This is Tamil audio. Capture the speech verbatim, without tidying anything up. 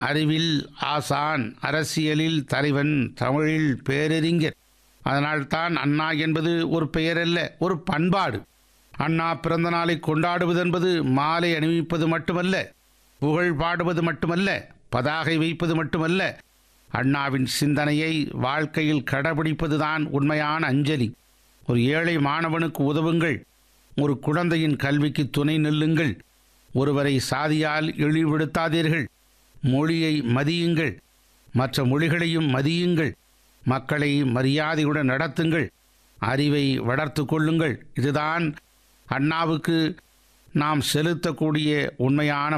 அறிவில் ஆசான், அரசியலில் தலைவன், தமிழில் பேரறிஞர். அதனால்தான் அண்ணா என்பது ஒரு பெயரல்ல, ஒரு பண்பாடு. அண்ணா பிறந்த நாளை கொண்டாடுவது என்பது மாலை அணிவிப்பது மட்டுமல்ல, புகழ் பாடுவது மட்டுமல்ல, பதாகை வைப்பது மட்டுமல்ல. அண்ணாவின் சிந்தனையை வாழ்க்கையில் கடைபிடிப்பதுதான் உண்மையான அஞ்சலி. ஒரு ஏழை மாணவனுக்கு உதவுங்கள், ஒரு குழந்தையின் கல்விக்கு துணை நில்லுங்கள், ஒருவரை சாதியால் இழிவுபடுத்தாதீர்கள், மொழியை மதியுங்கள், மற்ற மொழிகளையும் மதியுங்கள், மக்களை மரியாதையுடன் நடத்துங்கள், அறிவை வளர்த்து கொள்ளுங்கள். இதுதான் அண்ணாவுக்கு நாம் செலுத்தக்கூடிய உண்மையான